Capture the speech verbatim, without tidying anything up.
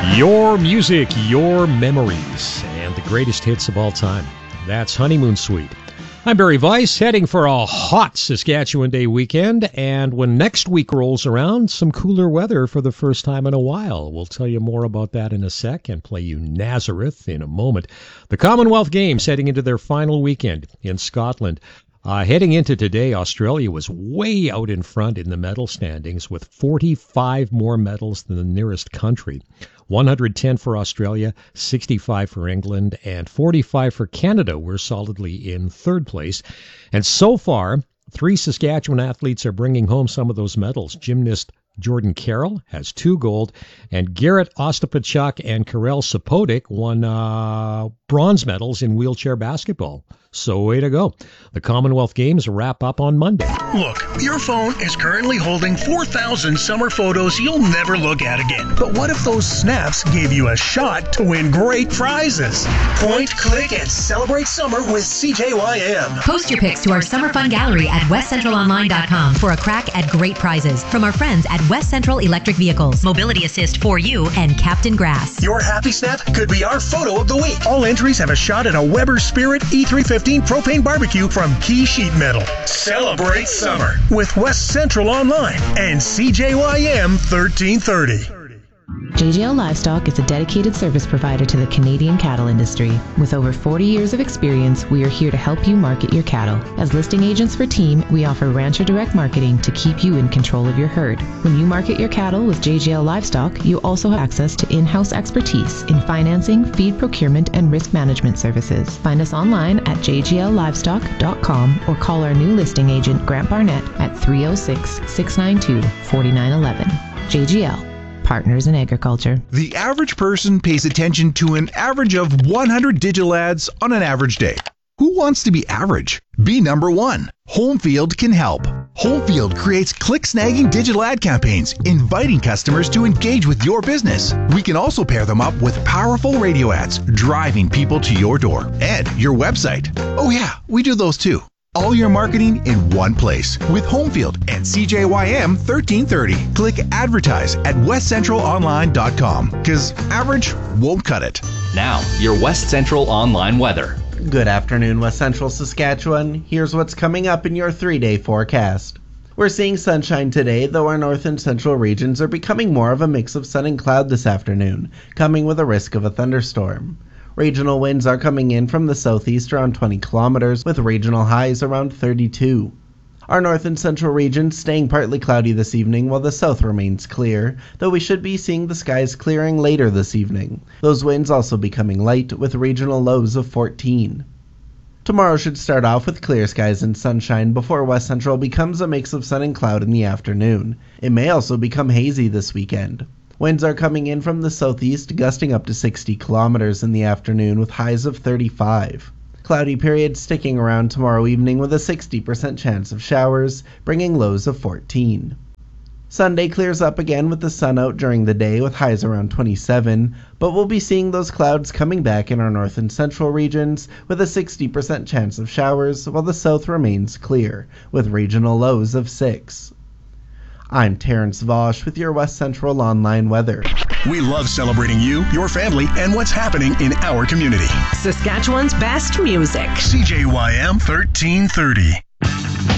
Your music, your memories, and the greatest hits of all time. That's Honeymoon Suite. I'm Barry Weiss, heading for a hot Saskatchewan Day weekend, and when next week rolls around, some cooler weather for the first time in a while. We'll tell you more about that in a sec and play you Nazareth in a moment. The Commonwealth Games heading into their final weekend in Scotland. Uh, heading into today, Australia was way out in front in the medal standings with forty-five more medals than the nearest country. one hundred ten for Australia, sixty-five for England, and forty-five for Canada. We're solidly in third place. And so far, three Saskatchewan athletes are bringing home some of those medals. Gymnast Jordan Carroll has two gold, and Garrett Ostapachuk and Karel Sopotnik won uh, bronze medals in wheelchair basketball. So way to go. The Commonwealth Games wrap up on Monday. Look, your phone is currently holding four thousand summer photos you'll never look at again. But what if those snaps gave you a shot to win great prizes? Point, click, and celebrate summer with C J Y M. Post your pics to our Summer Fun Gallery at west central online dot com for a crack at great prizes from our friends at West Central Electric Vehicles, Mobility Assist for You, and Captain Grass. Your happy snap could be our photo of the week. All entries have a shot at a Weber Spirit E three fifteen propane barbecue from Key Sheet Metal. Celebrate summer with West Central Online and C J Y M thirteen thirty. J G L Livestock is a dedicated service provider to the Canadian cattle industry. With over forty years of experience, we are here to help you market your cattle. As listing agents for Team, we offer Rancher Direct Marketing to keep you in control of your herd. When you market your cattle with J G L Livestock, you also have access to in-house expertise in financing, feed procurement, and risk management services. Find us online at j g l livestock dot com or call our new listing agent, Grant Barnett, at three oh six, six nine two, four nine one one. J G L. Partners in Agriculture. The average person pays attention to an average of one hundred digital ads on an average day. Who wants to be average? Be number one. Homefield can help. Homefield creates click-snagging digital ad campaigns, inviting customers to engage with your business. We can also pair them up with powerful radio ads, driving people to your door and your website. Oh yeah, we do those too. All your marketing in one place with Homefield and C J Y M thirteen thirty. Click advertise at west central online dot com because average won't cut it. Now, your West Central Online weather. Good afternoon, West Central Saskatchewan. Here's what's coming up in your three-day forecast. We're seeing sunshine today, though our north and central regions are becoming more of a mix of sun and cloud this afternoon, coming with a risk of a thunderstorm. Regional winds are coming in from the southeast around twenty kilometers, with regional highs around thirty-two. Our north and central regions staying partly cloudy this evening, while the south remains clear, though we should be seeing the skies clearing later this evening. Those winds also becoming light, with regional lows of fourteen. Tomorrow should start off with clear skies and sunshine before West Central becomes a mix of sun and cloud in the afternoon. It may also become hazy this weekend. Winds are coming in from the southeast, gusting up to sixty kilometers in the afternoon with highs of thirty-five. Cloudy periods sticking around tomorrow evening with a sixty percent chance of showers, bringing lows of fourteen. Sunday clears up again with the sun out during the day with highs around twenty-seven, but we'll be seeing those clouds coming back in our north and central regions with a sixty percent chance of showers, while the south remains clear, with regional lows of six. I'm Terrence Vosch with your West Central Online weather. We love celebrating you, your family, and what's happening in our community. Saskatchewan's best music. C J Y M thirteen thirty.